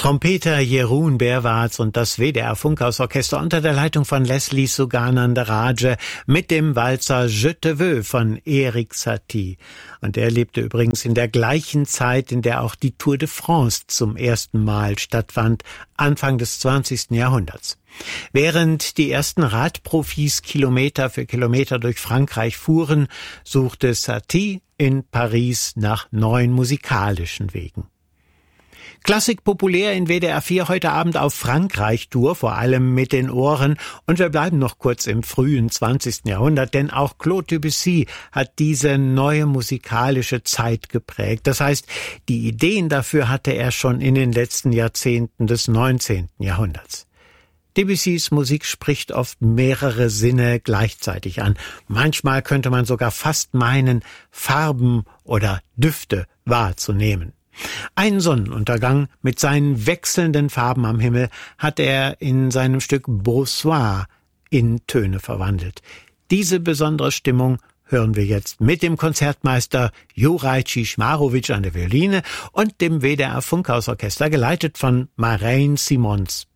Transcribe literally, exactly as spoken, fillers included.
Trompeter Jeroen Berwarts und das W D R Funkhausorchester unter der Leitung von Leslie Suganandarajah mit dem Walzer Je te veux von Erik Satie. Und er lebte übrigens in der gleichen Zeit, in der auch die Tour de France zum ersten Mal stattfand, Anfang des zwanzigsten Jahrhunderts. Während die ersten Radprofis Kilometer für Kilometer durch Frankreich fuhren, suchte Satie in Paris nach neuen musikalischen Wegen. Klassik populär in W D R vier heute Abend auf Frankreich-Tour, vor allem mit den Ohren. Und wir bleiben noch kurz im frühen zwanzigsten Jahrhundert, denn auch Claude Debussy hat diese neue musikalische Zeit geprägt. Das heißt, die Ideen dafür hatte er schon in den letzten Jahrzehnten des neunzehnten Jahrhunderts. Debussys Musik spricht oft mehrere Sinne gleichzeitig an. Manchmal könnte man sogar fast meinen, Farben oder Düfte wahrzunehmen. Einen Sonnenuntergang mit seinen wechselnden Farben am Himmel hat er in seinem Stück Beau Soir in Töne verwandelt. Diese besondere Stimmung hören wir jetzt mit dem Konzertmeister Juraj Cišmarović an der Violine und dem W D R Funkhausorchester, geleitet von Marijn Simons